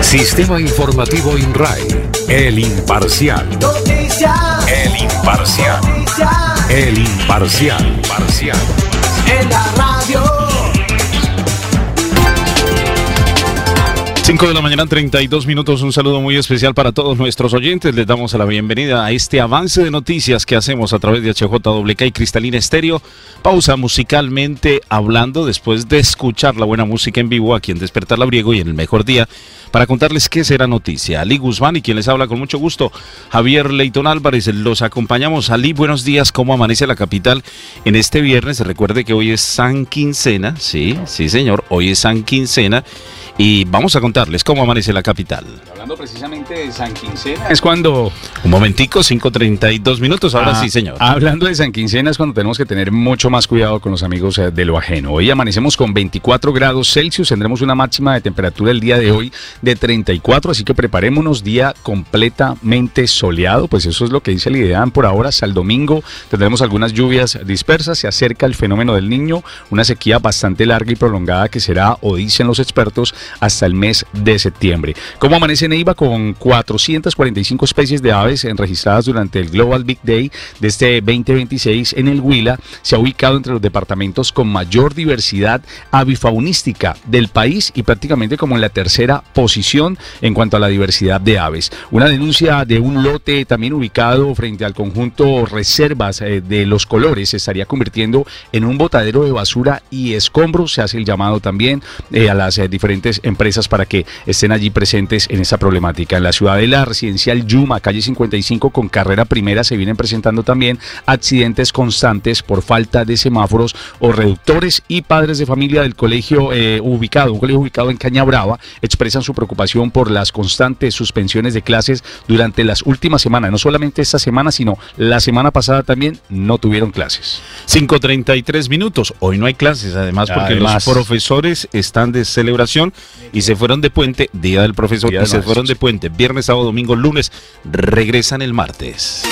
Sistema Informativo INRAE, El Imparcial. El Imparcial. El Imparcial. En la radio. 5 de la mañana, 32 minutos. Un saludo muy especial para todos nuestros oyentes. Les damos la bienvenida a este avance de noticias que hacemos a través de HJWK y Cristalina Estéreo. Pausa musicalmente hablando después de escuchar la buena música en vivo aquí en Despertar Labriego y en El Mejor Día, para contarles qué será noticia. Ali Guzmán y quien les habla con mucho gusto, Javier Leyton Álvarez. Los acompañamos. Ali, buenos días. ¿Cómo amanece la capital en este viernes? Recuerde que hoy es San Quincena. Sí, señor, hoy es San Quincena. Y vamos a contarles cómo amanece la capital. Hablando precisamente de San Quincena, es cuando... Un momentico, 5:32 minutos, ahora sí, señor. Hablando de San Quincena es cuando tenemos que tener mucho más cuidado con los amigos de lo ajeno. Hoy amanecemos con 24 grados Celsius, tendremos una máxima de temperatura el día de hoy de 34, así que preparémonos, día completamente soleado, pues eso es lo que dice el IDEAM por ahora. Hasta el domingo tendremos algunas lluvias dispersas, se acerca el fenómeno del Niño, una sequía bastante larga y prolongada que será, o dicen los expertos, hasta el mes de septiembre. ¿Cómo amanece Neiva? Con 445 especies de aves registradas durante el Global Big Day de este 2026 en el Huila. Se ha ubicado entre los departamentos con mayor diversidad avifaunística del país y prácticamente como en la tercera posición en cuanto a la diversidad de aves. Una denuncia de un lote también ubicado frente al conjunto Reservas de Los Colores se estaría convirtiendo en un botadero de basura y escombros. Se hace el llamado también a las diferentes empresas para que estén allí presentes en esta problemática. En la ciudadela residencial Yuma, calle 55 con carrera primera, se vienen presentando también accidentes constantes por falta de semáforos o reductores, y padres de familia del colegio un colegio ubicado en Cañabrava, expresan su preocupación por las constantes suspensiones de clases durante las últimas semanas. No solamente esta semana, sino la semana pasada también no tuvieron clases. 5:33 minutos. Hoy no hay clases, además, porque los profesores están de celebración y se fueron de puente, día del profesor, y se fueron de puente viernes, sábado, domingo, lunes, regresan el martes.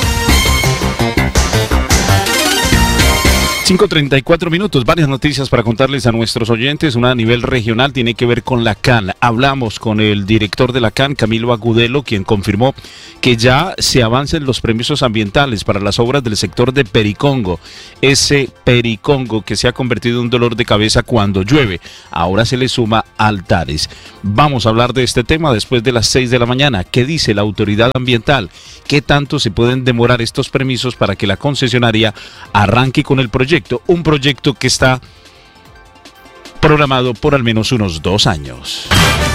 5:34 minutos, varias noticias para contarles a nuestros oyentes. Una a nivel regional tiene que ver con la CAN. Hablamos con el director de la CAN, Camilo Agudelo, quien confirmó que ya se avanzan los permisos ambientales para las obras del sector de Pericongo. Ese Pericongo que se ha convertido en un dolor de cabeza cuando llueve. Ahora se le suma Altares. Vamos a hablar de este tema después de las 6 de la mañana. ¿Qué dice la autoridad ambiental? ¿Qué tanto se pueden demorar estos permisos para que la concesionaria arranque con el proyecto? Un proyecto que está programado por al menos unos 2 años.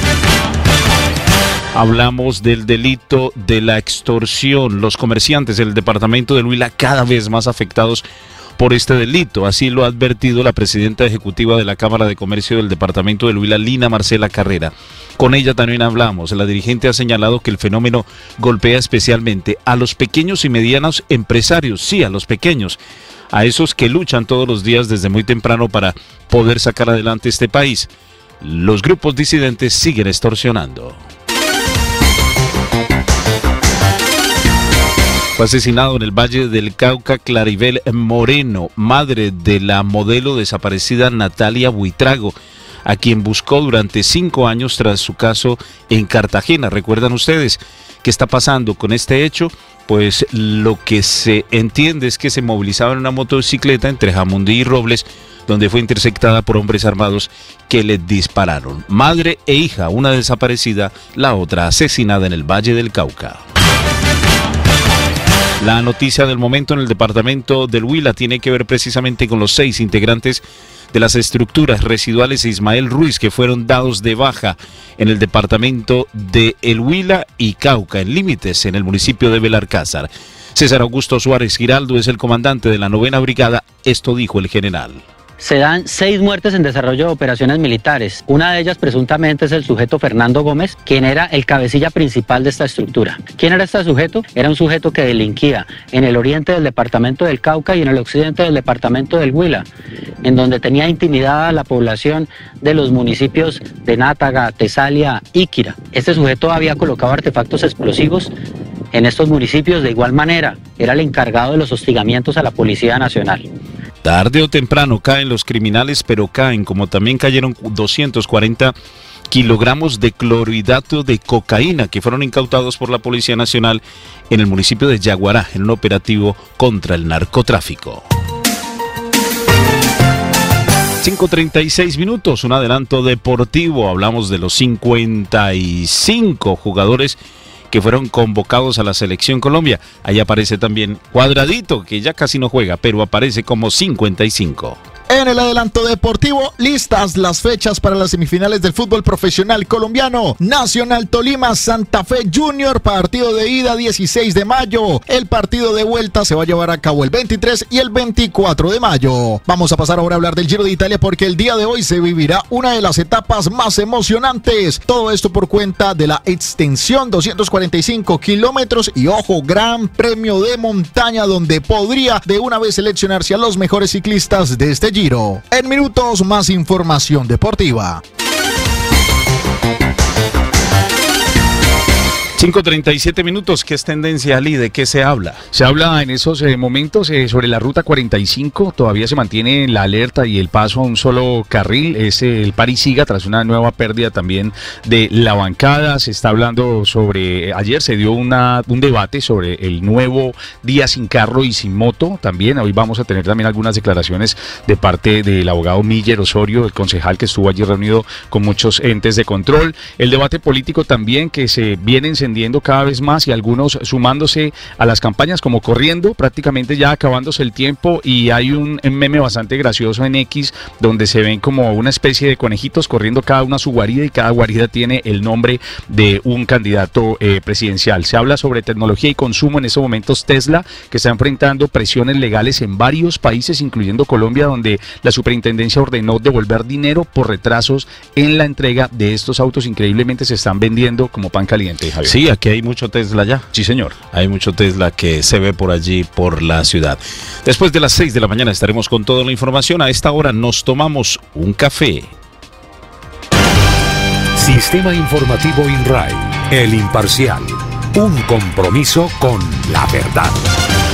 Hablamos del delito de la extorsión. Los comerciantes del departamento del Huila cada vez más afectados por este delito. Así lo ha advertido la presidenta ejecutiva de la Cámara de Comercio del departamento del Huila, Lina Marcela Carrera. Con ella también hablamos. La dirigente ha señalado que el fenómeno golpea especialmente a los pequeños y medianos empresarios. Sí, a los pequeños, a esos que luchan todos los días desde muy temprano para poder sacar adelante este país. Los grupos disidentes siguen extorsionando. Fue asesinado en el Valle del Cauca Claribel Moreno, madre de la modelo desaparecida Natalia Buitrago, a quien buscó durante 5 años tras su caso en Cartagena. ¿Recuerdan ustedes qué está pasando con este hecho? Pues lo que se entiende es que se movilizaba en una motocicleta entre Jamundí y Robles, donde fue interceptada por hombres armados que le dispararon. Madre e hija, una desaparecida, la otra asesinada en el Valle del Cauca. La noticia del momento en el departamento del Huila tiene que ver precisamente con los 6 integrantes de las estructuras residuales de Ismael Ruiz que fueron dados de baja en el departamento de El Huila y Cauca, en límites en el municipio de Belalcázar. César Augusto Suárez Giraldo es el comandante de la 9ª Brigada. Esto dijo el general. Se dan 6 muertes en desarrollo de operaciones militares. Una de ellas presuntamente es el sujeto Fernando Gómez, quien era el cabecilla principal de esta estructura. ¿Quién era este sujeto? Era un sujeto que delinquía en el oriente del departamento del Cauca y en el occidente del departamento del Huila, en donde tenía intimidada a la población de los municipios de Nátaga, Tesalia, Íquira. Este sujeto había colocado artefactos explosivos en estos municipios. De igual manera, era el encargado de los hostigamientos a la Policía Nacional. Tarde o temprano caen los criminales, pero caen como también cayeron 240 kilogramos de clorhidrato de cocaína que fueron incautados por la Policía Nacional en el municipio de Yaguará en un operativo contra el narcotráfico. 5:36 minutos, un adelanto deportivo. Hablamos de los 55 jugadores que fueron convocados a la Selección Colombia. Ahí aparece también Cuadradito, que ya casi no juega, pero aparece como 55. En el adelanto deportivo, listas las fechas para las semifinales del fútbol profesional colombiano. Nacional Tolima, Santa Fe Junior, partido de ida 16 de mayo. El partido de vuelta se va a llevar a cabo el 23 y el 24 de mayo. Vamos a pasar ahora a hablar del Giro de Italia porque el día de hoy se vivirá una de las etapas más emocionantes. Todo esto por cuenta de la extensión 245 kilómetros y ojo, gran premio de montaña donde podría de una vez seleccionarse a los mejores ciclistas de este Giro. En minutos más información deportiva. 5:37 minutos, ¿qué es tendencia, Ali? ¿De qué se habla? Se habla en esos momentos sobre la ruta 45, todavía se mantiene la alerta y el paso a un solo carril, es el París-Siga tras una nueva pérdida también de la bancada. Se está hablando sobre, ayer se dio un debate sobre el nuevo día sin carro y sin moto también. Hoy vamos a tener también algunas declaraciones de parte del abogado Miller Osorio, el concejal que estuvo allí reunido con muchos entes de control. El debate político también que se viene encendiendo cada vez más y algunos sumándose a las campañas como corriendo, prácticamente ya acabándose el tiempo, y hay un meme bastante gracioso en X donde se ven como una especie de conejitos corriendo cada uno a su guarida y cada guarida tiene el nombre de un candidato presidencial. Se habla sobre tecnología y consumo en estos momentos. Tesla, que está enfrentando presiones legales en varios países, incluyendo Colombia, donde la superintendencia ordenó devolver dinero por retrasos en la entrega de estos autos. Increíblemente se están vendiendo como pan caliente, Javier. Sí, aquí hay mucho Tesla ya. Sí, señor. Hay mucho Tesla que se ve por allí, por la ciudad. Después de las 6 de la mañana estaremos con toda la información. A esta hora nos tomamos un café. Sistema Informativo INRAI, El Imparcial. Un compromiso con la verdad.